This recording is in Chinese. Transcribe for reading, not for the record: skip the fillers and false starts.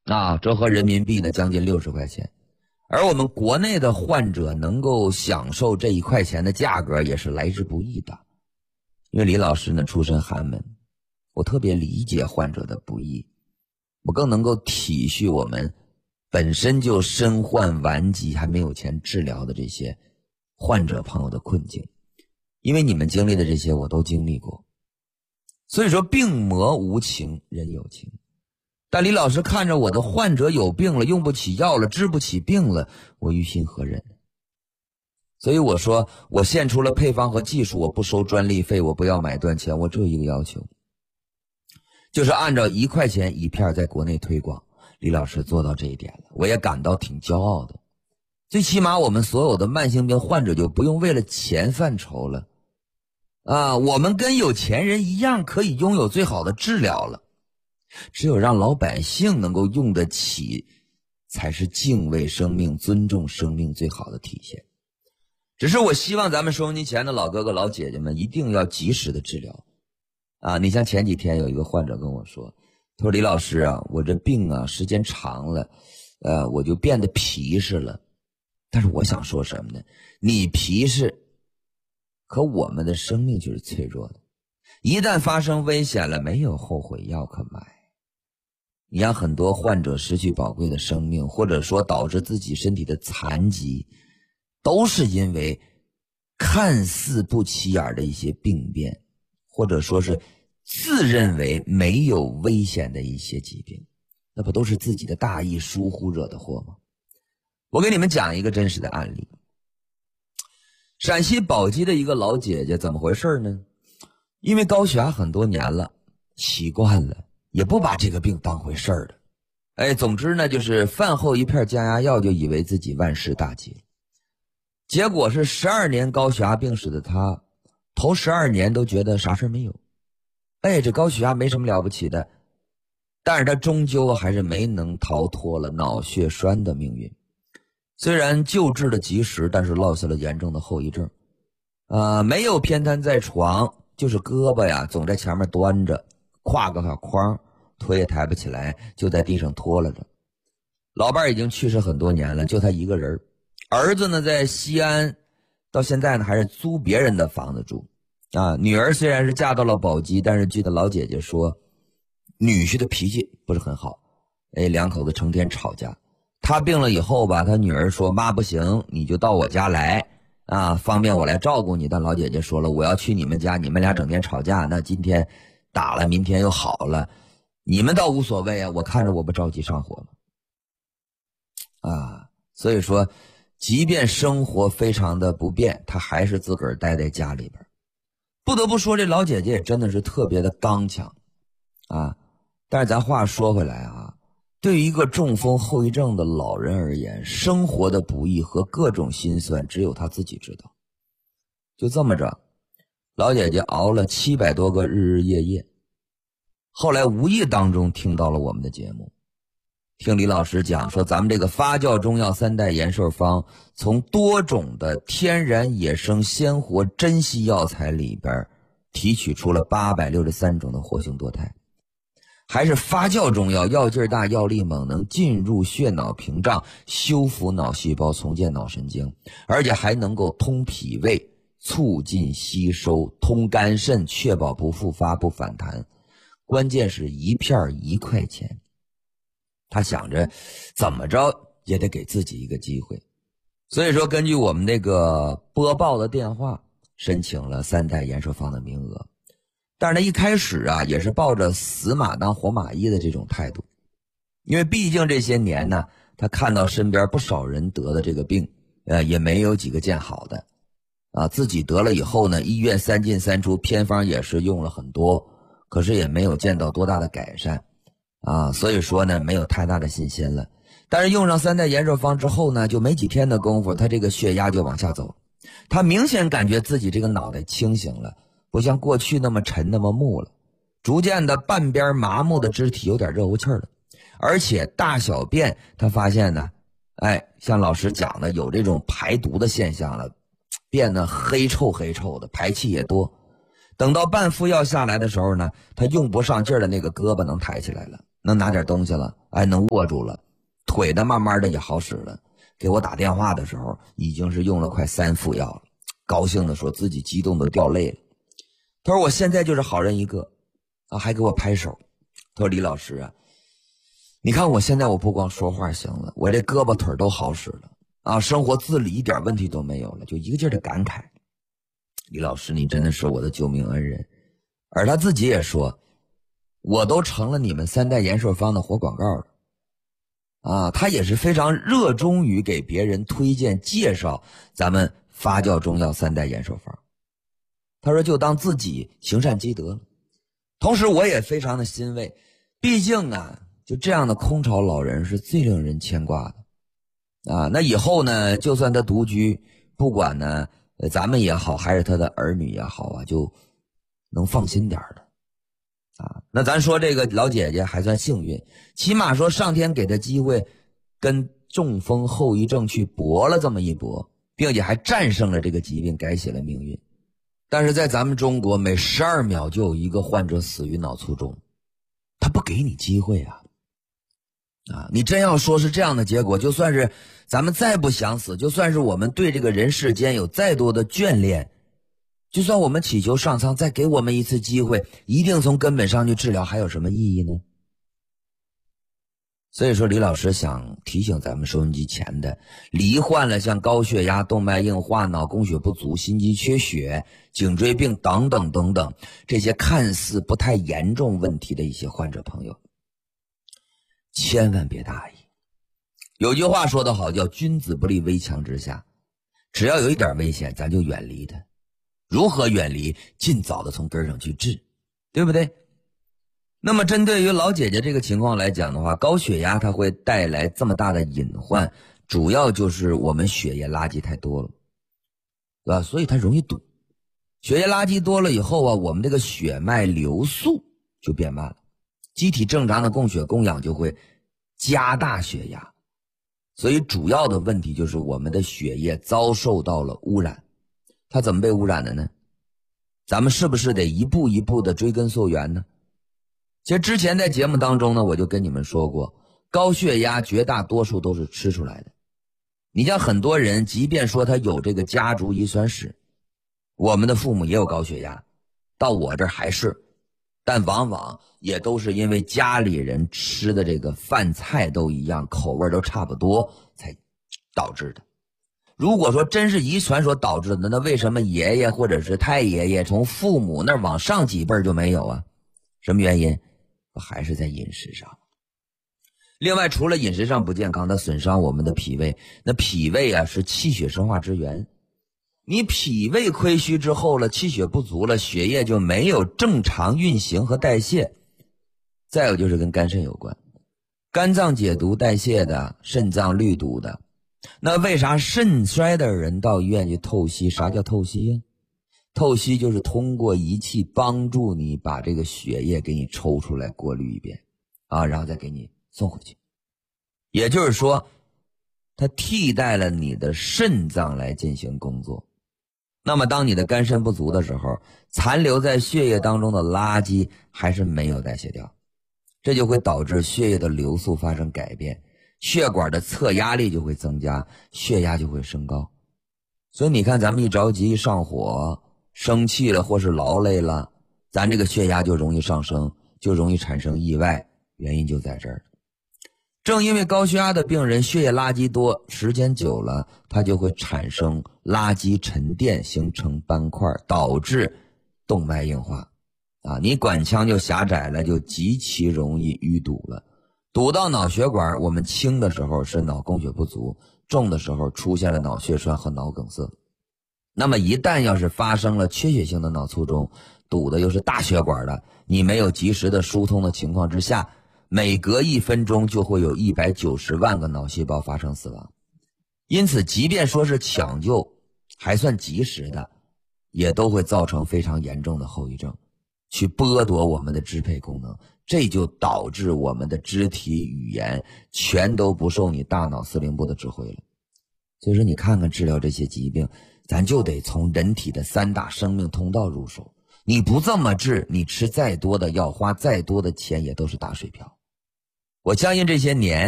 折合人民币呢将近60块钱。而我们国内的患者能够享受这1块钱的价格也是来之不易的。因为李老师呢出身寒门，我特别理解患者的不易，我更能够体恤我们本身就身患顽疾还没有钱治疗的这些患者朋友的困境。因为你们经历的这些我都经历过。所以说病魔无情人有情，但李老师看着我的患者有病了，用不起药了，治不起病了，我于心何忍？所以我说我献出了配方和技术，我不收专利费，我不要买断钱，我只有一个要求，就是按照1块钱1片在国内推广。李老师做到这一点了，我也感到挺骄傲的。最起码我们所有的慢性病患者就不用为了钱犯愁了我们跟有钱人一样可以拥有最好的治疗了。只有让老百姓能够用得起，才是敬畏生命、尊重生命最好的体现。只是我希望咱们收音机前的老哥哥老姐姐们一定要及时的治疗你像前几天有一个患者跟我说，他说李老师我这病时间长了我就变得皮实了。但是我想说什么呢？你皮实，可我们的生命就是脆弱的，一旦发生危险了，没有后悔药可买。你让很多患者失去宝贵的生命，或者说导致自己身体的残疾，都是因为看似不起眼的一些病变，或者说是自认为没有危险的一些疾病，那不都是自己的大意疏忽惹的祸吗？我给你们讲一个真实的案例。陕西宝鸡的一个老姐姐，怎么回事呢？因为高血压很多年了，习惯了，也不把这个病当回事的。总之呢，就是饭后1片降压药就以为自己万事大吉。结果是12年高血压病史的她，头12年都觉得啥事没有。这高血压没什么了不起的，但是她终究还是没能逃脱了脑血栓的命运。虽然救治的及时，但是落下了严重的后遗症。没有偏瘫在床，就是胳膊总在前面端着，挎个小筐，腿也抬不起来，就在地上拖拉着。老伴已经去世很多年了，就他一个人。儿子呢在西安，到现在呢还是租别人的房子住。女儿虽然是嫁到了宝鸡，但是据他老姐姐说，女婿的脾气不是很好，两口子成天吵架。他病了以后吧，他女儿说妈不行，你就到我家来方便我来照顾你。但老姐姐说了，我要去你们家，你们俩整天吵架，那今天打了明天又好了，你们倒无所谓我看着我不着急上火吗？所以说即便生活非常的不便，他还是自个儿待在家里边。不得不说这老姐姐也真的是特别的刚强但是咱话说回来对于一个中风后遗症的老人而言，生活的不易和各种心酸只有他自己知道。就这么着，老姐姐熬了700多个日日夜夜，后来无意当中听到了我们的节目，听李老师讲说咱们这个发酵中药3代延寿方，从多种的天然野生鲜活珍稀药材里边提取出了863种的活性多肽，还是发酵中药，药劲大，药力猛，能进入血脑屏障，修复脑细胞，重建脑神经，而且还能够通脾胃，促进吸收，通肝肾，确保不复发不反弹。关键是1片1块钱，他想着怎么着也得给自己一个机会，所以说根据我们那个播报的电话申请了3代延寿方的名额。但是他一开始也是抱着死马当活马医的这种态度，因为毕竟这些年呢，他看到身边不少人得的这个病，也没有几个见好的自己得了以后呢，医院3进3出，偏方也是用了很多，可是也没有见到多大的改善所以说呢，没有太大的信心了。但是用上3代延寿方之后呢，就没几天的功夫，他这个血压就往下走，他明显感觉自己这个脑袋清醒了，不像过去那么沉那么木了，逐渐的半边麻木的肢体有点热乎气了，而且大小便他发现呢，像老师讲的有这种排毒的现象了，变得黑臭的，排气也多。等到半副药下来的时候呢，他用不上劲儿的那个胳膊能抬起来了能拿点东西了，哎，能握住了，腿的慢慢的也好使了。给我打电话的时候，已经是用了快3副药了，高兴的说自己激动的掉泪了。他说我现在就是好人一个啊，还给我拍手。他说李老师啊，你看我现在我不光说话行了，我这胳膊腿都好使了啊，生活自理一点问题都没有了，就一个劲儿的感慨。李老师，你真的是我的救命恩人。而他自己也说，我都成了你们3代延寿方的活广告了啊！他也是非常热衷于给别人推荐介绍咱们发酵中药3代延寿方。他说就当自己行善积德了。同时我也非常的欣慰，毕竟啊，就这样的空巢老人是最令人牵挂的啊。那以后呢，就算他独居，不管呢咱们也好，还是他的儿女也好啊，就能放心点的啊。那咱说这个老姐姐还算幸运，起码说上天给她机会跟中风后遗症去搏了这么一搏，并且还战胜了这个疾病，改写了命运。但是在咱们中国，每12秒就有一个患者死于脑卒中，他不给你机会啊！你真要说是这样的结果，就算是咱们再不想死，就算是我们对这个人世间有再多的眷恋，就算我们祈求上苍再给我们一次机会，一定从根本上去治疗，还有什么意义呢？所以说李老师想提醒咱们收音机前的罹患了像高血压、动脉硬化、脑供血不足、心肌缺血、颈椎病等等等等这些看似不太严重问题的一些患者朋友，千万别大意。有句话说得好，叫君子不立危墙之下，只要有一点危险咱就远离它。如何远离？尽早的从根上去治，对不对？那么针对于老姐姐这个情况来讲的话，高血压它会带来这么大的隐患，主要就是我们血液垃圾太多了，对吧？所以它容易堵。血液垃圾多了以后啊，我们这个血脉流速就变慢了，机体正常的供血供氧就会加大血压。所以主要的问题就是我们的血液遭受到了污染。它怎么被污染的呢？咱们是不是得一步一步的追根溯源呢？其实之前在节目当中呢，我就跟你们说过，高血压绝大多数都是吃出来的。你像很多人即便说他有这个家族遗传史，我们的父母也有高血压，到我这儿还是，但往往也都是因为家里人吃的这个饭菜都一样，口味都差不多才导致的。如果说真是遗传所导致的，那为什么爷爷或者是太爷爷从父母那儿往上几辈就没有啊？什么原因？还是在饮食上。另外除了饮食上不健康，它损伤我们的脾胃，那脾胃啊是气血生化之源，你脾胃亏虚之后了，气血不足了，血液就没有正常运行和代谢。再有就是跟肝肾有关，肝脏解毒代谢的，肾脏滤毒的。那为啥肾衰的人到医院去透析？啥叫透析呀？透析就是通过仪器帮助你把这个血液给你抽出来，过滤一遍啊，然后再给你送回去。也就是说，它替代了你的肾脏来进行工作。那么当你的肝肾不足的时候，残留在血液当中的垃圾还是没有代谢掉，这就会导致血液的流速发生改变，血管的侧压力就会增加，血压就会升高。所以你看咱们一着急一上火生气了或是劳累了，咱这个血压就容易上升，就容易产生意外，原因就在这儿。正因为高血压的病人血液垃圾多，时间久了它就会产生垃圾沉淀，形成斑块，导致动脉硬化啊，你管腔就狭窄了，就极其容易淤堵了。堵到脑血管，我们轻的时候是脑供血不足，重的时候出现了脑血栓和脑梗塞。那么一旦要是发生了缺血性的脑卒中，堵的又是大血管的，你没有及时的疏通的情况之下，每隔1分钟就会有190万个脑细胞发生死亡。因此即便说是抢救还算及时的，也都会造成非常严重的后遗症，去剥夺我们的支配功能，这就导致我们的肢体语言全都不受你大脑司令部的指挥了。所以说你看看治疗这些疾病，咱就得从人体的3大生命通道入手。你不这么治，你吃再多的药，花再多的钱也都是打水漂我相信这些年